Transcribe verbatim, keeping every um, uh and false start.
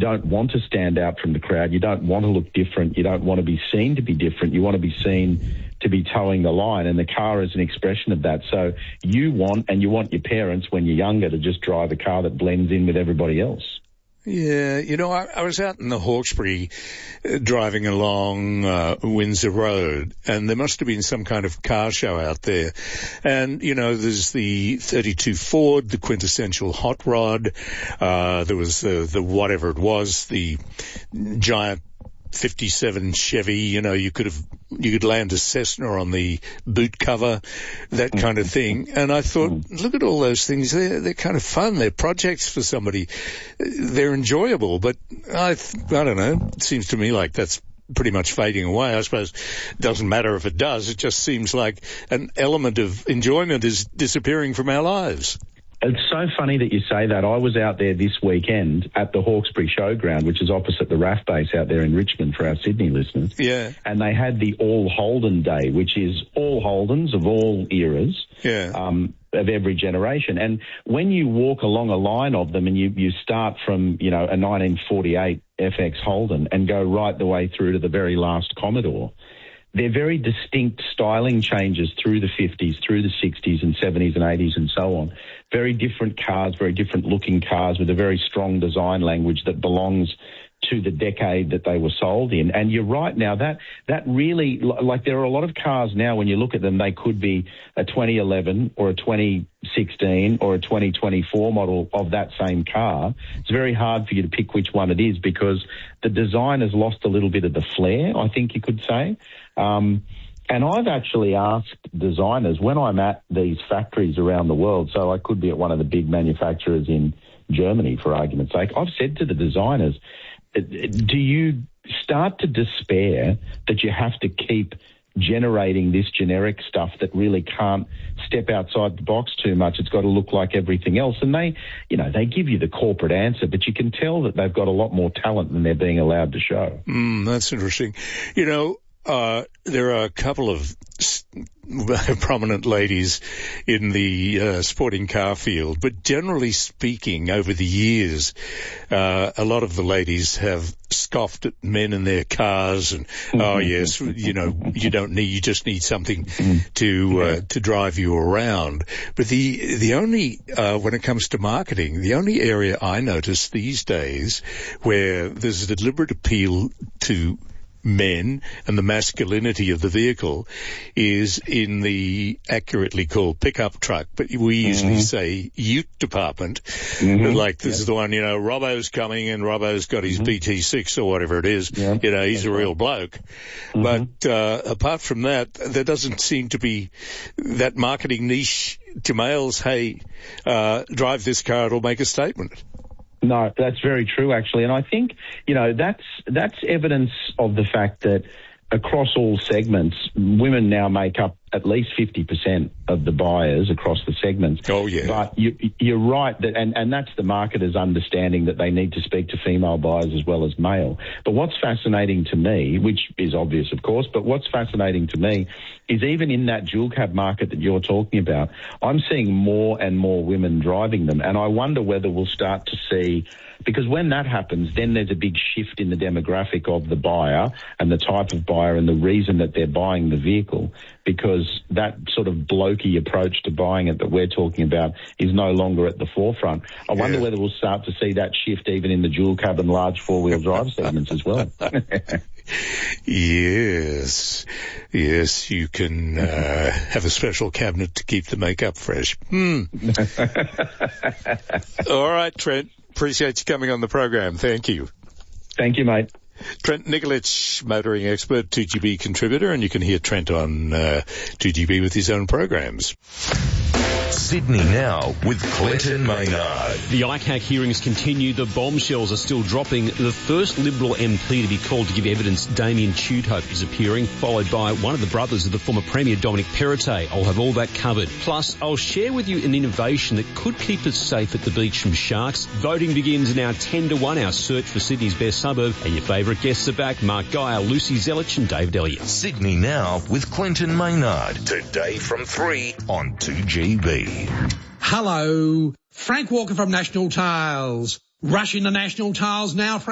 don't want to stand out from the crowd. You don't want to look different. You don't want to be seen to be different. You want to be seen to be towing the line, and the car is an expression of that. So you want, and you want your parents when you're younger to just drive a car that blends in with everybody else. Yeah, you know, I, I was out in the Hawkesbury uh, driving along uh, Windsor Road, and there must have been some kind of car show out there. And, you know, there's the thirty-two Ford, the quintessential hot rod, uh, there was the, the whatever it was, the giant fifty-seven Chevy, you know, you could have, you could land a Cessna on the boot cover, that kind of thing. And I thought, look at all those things. They're, they're kind of fun. They're projects for somebody. They're enjoyable, but I, I don't know. It seems to me like that's pretty much fading away. I suppose it doesn't matter if it does. It just seems like an element of enjoyment is disappearing from our lives. It's so funny that you say that. I was out there this weekend at the Hawkesbury Showground, which is opposite the R A F base out there in Richmond for our Sydney listeners. Yeah. And they had the All Holden Day, which is all Holdens of all eras. Yeah. Um, of every generation. And when you walk along a line of them and you, you start from, you know, a nineteen forty-eight F X Holden and go right the way through to the very last Commodore, they're very distinct styling changes through the fifties, through the sixties and seventies and eighties and so on. Very different cars, very different looking cars with a very strong design language that belongs to the decade that they were sold in. And you're right now, that that really, like there are a lot of cars now, when you look at them, they could be a twenty eleven or a twenty sixteen or a twenty twenty-four model of that same car. It's very hard for you to pick which one it is because the design has lost a little bit of the flair, I think you could say. Um, and I've actually asked designers when I'm at these factories around the world, so I could be at one of the big manufacturers in Germany, for argument's sake, I've said to the designers, do you start to despair that you have to keep generating this generic stuff that really can't step outside the box too much? It's got to look like everything else. And they, you know, they give you the corporate answer, but you can tell that they've got a lot more talent than they're being allowed to show. Mm, that's interesting. You know, uh, there are a couple of prominent ladies in the uh, sporting car field, but generally speaking, over the years, uh, a lot of the ladies have scoffed at men in their cars and, oh yes, you know, you don't need, you just need something to, uh, to drive you around. But the, the only, uh, when it comes to marketing, the only area I notice these days where there's a deliberate appeal to men and the masculinity of the vehicle is in the accurately called pickup truck, but we usually mm-hmm. say ute department. Mm-hmm. Like this yep. is the one, you know, Robbo's coming and Robbo's got his mm-hmm. B T six or whatever it is. Yep. You know, he's That's a real right. bloke. Mm-hmm. But uh, apart from that, there doesn't seem to be that marketing niche to males. Hey, uh, drive this car, it'll make a statement. No, that's very true, actually. And I think, you know, that's that's evidence of the fact that across all segments, women now make up at least fifty percent of the buyers across the segments. Oh, yeah. But you, you're right, that, and, and that's the marketers understanding that they need to speak to female buyers as well as male. But what's fascinating to me, which is obvious, of course, but what's fascinating to me is even in that dual cab market that you're talking about, I'm seeing more and more women driving them. And I wonder whether we'll start to see, because when that happens, then there's a big shift in the demographic of the buyer and the type of buyer and the reason that they're buying the vehicle, because that sort of blokey approach to buying it that we're talking about is no longer at the forefront. I yeah. wonder whether we'll start to see that shift even in the dual cab and large four-wheel drive segments as well. Yes, yes, you can uh, have a special cabinet to keep the makeup fresh. Hmm. All right, Trent. Appreciate you coming on the program. Thank you. Thank you, mate. Trent Nikolic, motoring expert, two G B contributor, and you can hear Trent on uh, two G B with his own programs. Sydney Now with Clinton Maynard. The I C A C hearings continue. The bombshells are still dropping. The first Liberal M P to be called to give evidence, Damien Tudhope, is appearing, followed by one of the brothers of the former Premier, Dominic Perrottet. I'll have all that covered. Plus, I'll share with you an innovation that could keep us safe at the beach from sharks. Voting begins now ten to one, our search for Sydney's best suburb. And your favourite guests are back, Mark Geyer, Lucy Zelich and David Elliott. Sydney Now with Clinton Maynard. Today from three on two G B. Hello, Frank Walker from National Tiles. Rushing to National Tiles now, Frank.